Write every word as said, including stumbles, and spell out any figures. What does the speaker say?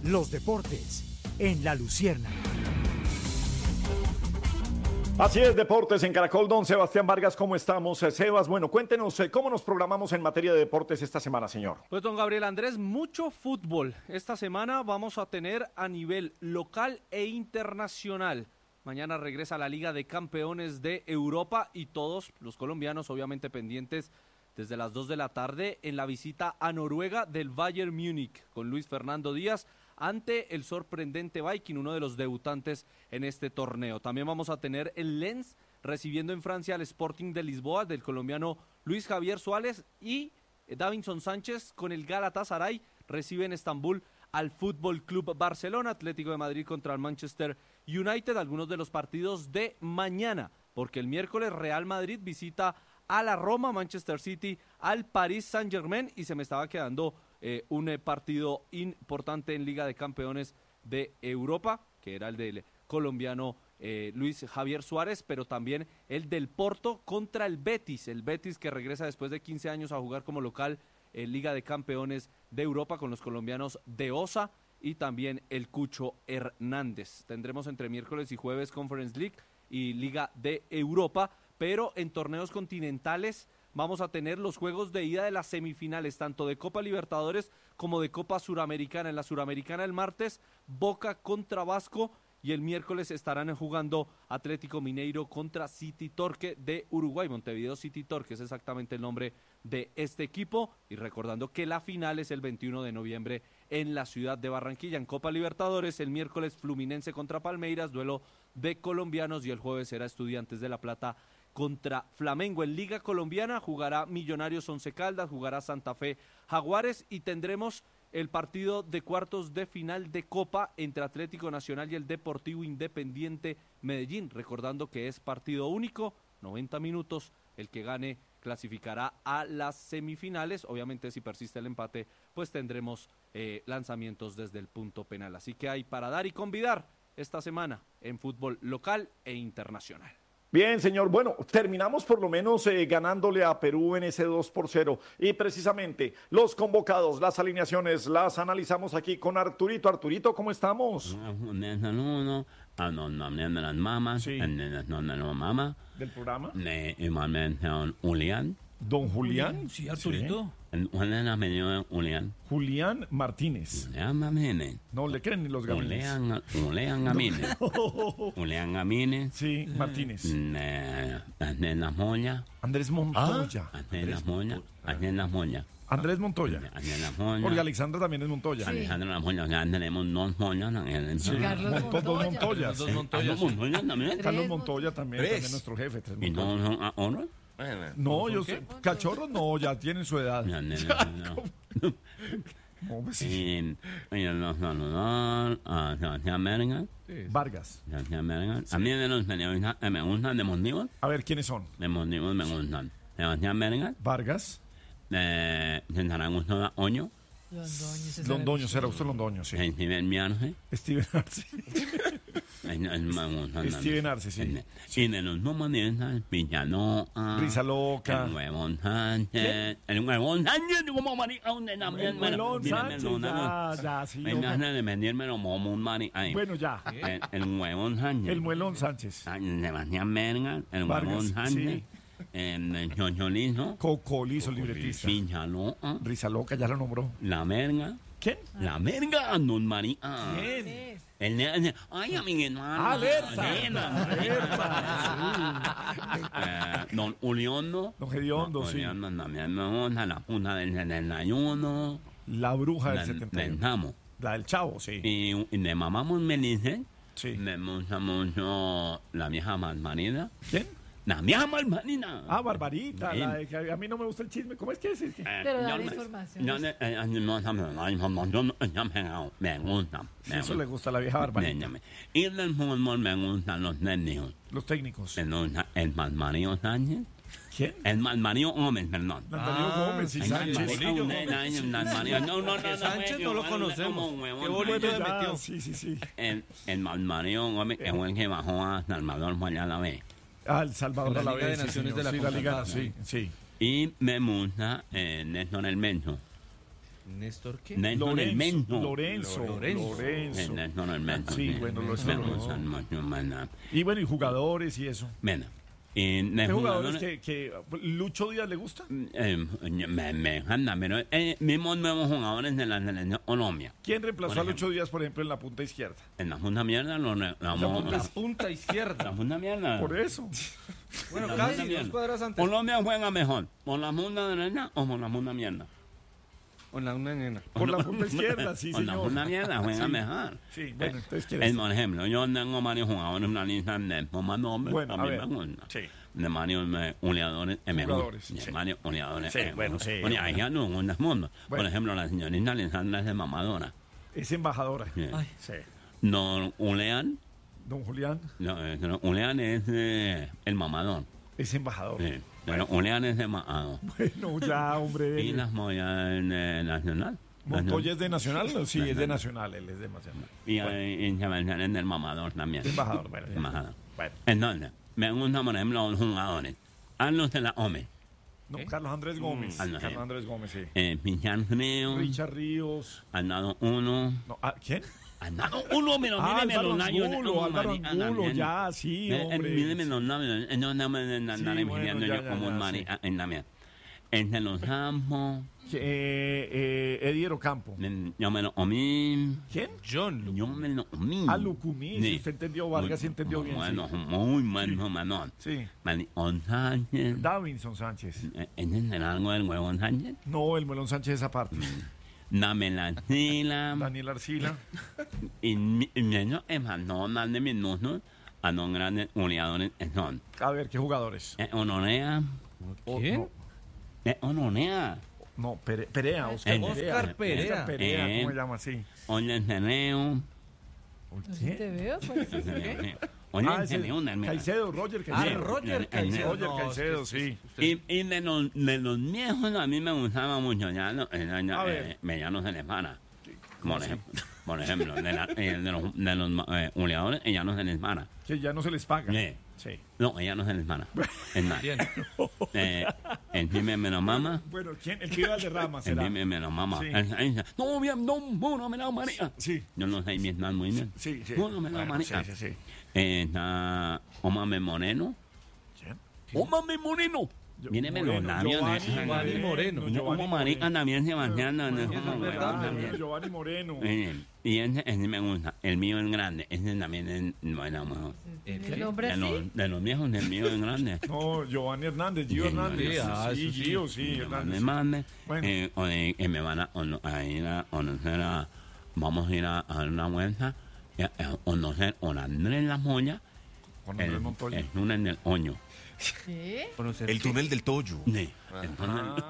los deportes en La Luciérnaga. Así es, Deportes en Caracol. Don Sebastián Vargas, ¿cómo estamos? Sebas, bueno, cuéntenos, ¿cómo nos programamos en materia de deportes esta semana, señor? Pues, don Gabriel Andrés, mucho fútbol. Esta semana vamos a tener a nivel local e internacional. Mañana regresa la Liga de Campeones de Europa y todos los colombianos, obviamente, pendientes desde las dos de la tarde en la visita a Noruega del Bayern Múnich con Luis Fernando Díaz ante el sorprendente Viking, uno de los debutantes en este torneo. También vamos a tener el Lens recibiendo en Francia al Sporting de Lisboa del colombiano Luis Javier Suárez, y Davinson Sánchez con el Galatasaray recibe en Estambul al Fútbol Club Barcelona. Atlético de Madrid contra el Manchester United, algunos de los partidos de mañana, porque el miércoles Real Madrid visita a la Roma, Manchester City al Paris Saint-Germain, y se me estaba quedando eh, un eh, partido importante en Liga de Campeones de Europa, que era el del colombiano eh, Luis Javier Suárez, pero también el del Porto contra el Betis, el Betis que regresa después de quince años a jugar como local en Liga de Campeones de Europa con los colombianos de Osa y también el Cucho Hernández. Tendremos entre miércoles y jueves Conference League y Liga de Europa, pero en torneos continentales vamos a tener los juegos de ida de las semifinales, tanto de Copa Libertadores como de Copa Suramericana. En la Suramericana el martes, Boca contra Vasco, y el miércoles estarán jugando Atlético Mineiro contra City Torque de Uruguay. Montevideo City Torque es exactamente el nombre de este equipo, y recordando que la final es el veintiuno de noviembre en la ciudad de Barranquilla. En Copa Libertadores el miércoles Fluminense contra Palmeiras, duelo de colombianos, y el jueves será Estudiantes de La Plata contra Flamengo. En Liga Colombiana jugará Millonarios Once Caldas, jugará Santa Fe Jaguares, y tendremos el partido de cuartos de final de Copa entre Atlético Nacional y el Deportivo Independiente Medellín, recordando que es partido único, noventa minutos, el que gane clasificará a las semifinales. Obviamente si persiste el empate, pues tendremos eh, lanzamientos desde el punto penal, así que hay para dar y convidar esta semana en fútbol local e internacional. Bien, señor. Bueno, terminamos por lo menos eh, ganándole a Perú en ese dos por cero. Y precisamente los convocados, las alineaciones, las analizamos aquí con Arturito. Arturito, ¿cómo estamos? Sí. ¿Del programa? Julián. ¿Don Julián? Sí, Arturito. Julián. Julián Martínez. No le creen ni los gamines. Julián Amines. Julián Amines. Sí, Martínez. Andrés Moya. Andrés Montoya. Andrés Moya. Andrés Moya. Andrés Montoya. Porque Alexandra también es Montoya. Sí. Alexandra Moya, ya tenemos dos Moyas. Sí. Carlos Monto, dos Montoyas. Dos Montoyas. Carlos Montoya también. Carlos Montoya también, Tres. también nuestro jefe. Tres ¿Y Montoya. todos son ahora? No, yo sé. Cachorros no, ya tienen su edad. Ya, no, no. No, pues sí. Y y los saludar a Sebastián Verga. Vargas. Sebastián Verga. A mí de los periodistas que me gustan de motivos, A ver, ¿quiénes son? de motivos me gustan. Sebastián Verga, Vargas. de César Augusto Oño, Londoño. Londoño, será usted Londoño, sí. Steven Miarce. Steven Arce. Me gustan Steven Arce, sí. también. Y de los humoristas, Villaloa, Risa Loca. el Huevón Sánchez, el Huevón Sánchez, como marica, un de la El Huevón Sánchez, ya, ya, sí. Me no. gana de venderme como un marica. Bueno, ya. El, el Huevón Sánchez. El Muelón Sánchez. Sebastián Verga, el Vargas, Huevón Sánchez, sí. el Chocholizo, Cocolizo, el libretista. Villaloa, Risa Loca, ya lo nombró. la Verga. ¿Quién? La Verga, don Marica. ¿Quién? El ne- ay, amiguito. ¡Alerta! Eh, don Uliondo. Don Gediondo, Don sí. Uliondo también me gusta, la punta del setenta y uno. La bruja del La- setenta y uno. Pensamos. La del Chavo, sí. Y, y de mamamos Melice, Sí. me gusta mucho la vieja Malmarina. ¿Quién? La vieja Malmarina. Ah, Barbarita. Sí. La de que a mí no me gusta el chisme. ¿Cómo es que es? Es que- Eh, Pero yo da la me- información. yo ne- eh, eh, no sabes la información, ya me me gusta. Sí, me eso le gusta. gusta a la vieja Barbarita. Véñame. Y del fútbol me gustan los técnicos. Los técnicos. Me gusta el Malmario Sánchez. ¿Quién? El Malmario Gómez, perdón. Darío Gómez y El Sánchez. Malmario Gómez, el Malmario- No, no, no, Que no, Sánchez güey, no lo yo- conocemos. como huevón, Qué güey. bonito Bueno, le ya, metió. sí, sí, sí. El, el Malmario Gómez es el que bajó a Salvador fue allá a la vez. Ah, El Salvador La a la Liga de vez. sí, Naciones señor. de la Sí, la Liga, CONCACAF. sí, sí. Y me gusta eh, Néstor El Menso. ¿Néstor qué? Nelson el Mento. Lorenzo. Lorenzo. Lorenzo. Nelson el Mento. Sí, bueno, lo Nelson Lorenzo. el Mento. Y bueno, y jugadores y eso. Bueno, y de ¿Qué jugadores jugadores... que, que Lucho Díaz le gusta? Eh, me, me encanta, pero eh, mismos nuevos jugadores de la selección Colombia. ¿Quién reemplazó Por a Lucho ejemplo. Díaz, por ejemplo, en la punta izquierda? En la punta mierda lo La vamos punta izquierda. La punta mierda. Por eso. Bueno, La casi punta dos mierda. cuadras antes. Colombia juega mejor, ¿por la punta derecha o por la punta mierda? Con la una nena. Por la punta izquierda, sí, Por la señor. punta mierda juega Sí. mejor. Sí, bueno, Eh, entonces, ¿quién es, es? por ejemplo, yo tengo varios jugadores en la lista de más nombres. Bueno, a a mí ver, me gusta. sí. De varios eh, goleadores es mejor. Jugadores, De sí. varios goleadores Sí, es bueno, mejor. sí, Oye, bueno. hay ya no en el mundo. Por Bueno. ejemplo, la señorita Alessandra es de mamadora. Es embajadora. Sí. Sí. No, Ulean, Don Julián no, eh, no, Ulean es eh, el mamador. es embajador. Sí. Pero Ulean es de mamador. Bueno, ya, hombre. Y las Moya en eh, Nacional. ¿Montoya es de Nacional? Sí, es de Nacional, él es de Nacional. Y eh, en Sebastián es del mamador también. Es embajador, bueno. ya. Embajador. Bueno. Entonces, me gustan, por ejemplo, los jugadores. Carlos de la Ome, No, Carlos Andrés Gómez. Ah, no, Carlos sí. Andrés Gómez, sí. eh, Pichar Frío, Richard Ríos. al lado uno. No, ah, ¿quién? Al lado uno, pero Ah, míreme Álvaro los labios. Angulo, oh, Álvaro marica, Angulo, también. ya, sí, Eh, eh, hombre. Míreme los labios. eh, No, no me Sí, andan bueno, envidiando ya, yo ya, como ya, un sí. marica en la mía. Entre los campos, Eh, eh, Eddie Ocampo. eh, yo me lo comí. ¿Quién? John. Yo me lo comí. Ah, Lucumí, si usted entendió, Vargas sí entendió bien, Bueno, sí. muy bueno, Manón. Sí. Manicón Sánchez. Davinson Sánchez. Eh, ¿Entienden algo del huevón Sánchez? No, el Melón Sánchez esa parte. Dame la sila. Daniel Arcila. Y mi- y menos es más, no más de minutos a los grandes goleadores que son. A ver, ¿qué jugadores? Eh, Honorea. O- ¿Quién? No, Eh, Honorea. no, Pere- Perea, Oscar Eh, Perea. Oscar Perea. Oscar Perea, Eh. ¿cómo se llama así? Oye, Cerreo. Así te veo, pues. Oye, Ah, ese- Cerreo. Caicedo, Roger Ah, Caicedo. Roger Eh, Caicedo. Roger No, Caicedo, es que- sí. usted- Y, y de, los, de los viejos a mí me gustaba mucho, ya no, eh, ya, A eh, ver. me- ya no se les para. ¿Cómo Por así? ejemplo, por ejemplo de, la- eh, de los, de los eh, goleadores, ella no se les para. Que ya no se les paga. Sí. Sí. No, ella no se les para. Es más, Bien. eh, el Jimmy me lo mama. Bueno, ¿quién? El que iba de rama El será. Jimmy me lo mama. Sí. Él- él dice, no, bien, no, no, me la María. Sí. Yo no sé Vietnam muy bien. Sí, sí. No, no me la Bueno, María. sí, sí, sí. Eh, está Omame Moreno. ¿Quién? Omame Moreno. Yo- Míreme Moreno, los labios. Giovanni eh. Giovanni Moreno. Giovanni Como marica Moreno. también Sebastián. no, no, Eso no, es no, verdad, no, también. no. Giovanni Moreno. Eh, Y ese, ese me gusta. El mío es grande. Ese también es bueno, mejor. El nombre De así. los, de los viejos, el mío es grande. No, Giovanni Hernández, Gio Sí, Hernández. sí, ah, Sí, eso sí. Gio, sí, Me Hernández. mande. Bueno. Eh, o de que me van a, ono- a ir a conocer a. Vamos a ir a, a dar una vuelta. Y a, a conocer a Andrés La Moya. Con El, Andrés Montoya. el túnel del Oño. ¿Qué? Conocer El qué? túnel del Toyo. Sí. El túnel-